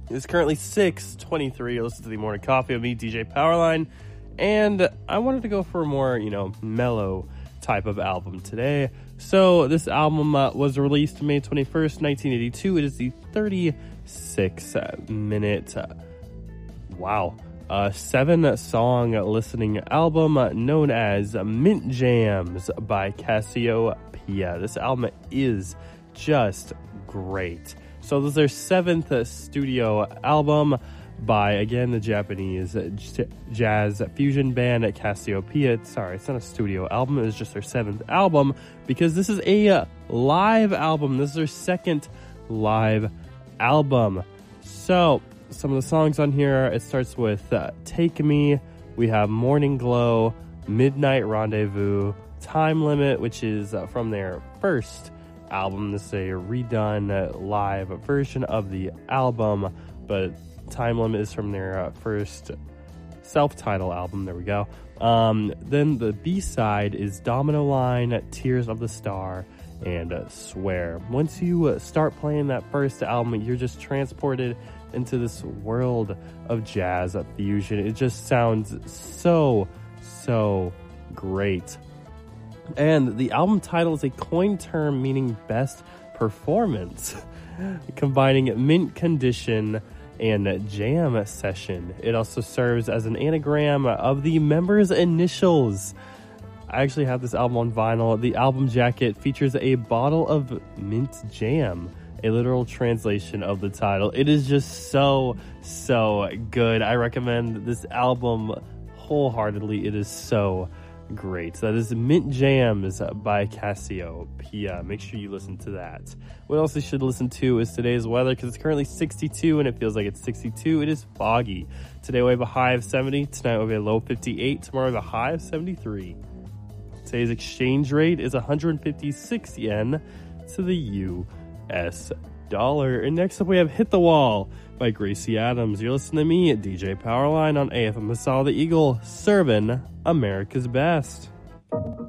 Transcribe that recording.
It's currently 6:23. You listen to the Morning Coffee with me, DJ Powerline. And I wanted to go for a more, mellow type of album today. So this album was released May 21st, 1982. It is the 36-minute, 7-song listening album known as Mint Jams by Cassiopeia. This album is just great. So this is their 7th studio album by, again, the Japanese jazz fusion band Cassiopeia. Sorry, it's not a studio album. It's just their 7th album because this is a live album. This is their 2nd live album. So some of the songs on here, it starts with Take Me. We have Morning Glow, Midnight Rendezvous, Time Limit, which is from their first album. This is a redone live version of the album, but Time Limit is from their first self-titled album. There we go. Then the B-side is Domino Line, Tears of the Star, and Swear. Once you start playing that first album, you're just transported into this world of jazz fusion. It just sounds so great. And the album title is a coined term meaning best performance, combining mint condition and jam session. It also serves as an anagram of the members' initials. I actually have this album on vinyl. The album jacket features a bottle of mint jam, a literal translation of the title. It is just so good. I recommend this album wholeheartedly. It is so great. So that is Mint Jams by Cassiopeia. Make sure you listen to that. What else you should listen to is today's weather, because it's currently 62 and it feels like it's 62. It is foggy. Today we have a high of 70. Tonight we'll have a low of 58. Tomorrow we have a high of 73. Today's exchange rate is 156 yen to the US dollar. And next up we have Hit the Wall by Gracie Adams. You're listening to me at DJ Powerline on AFM Masala the Eagle, serving America's best.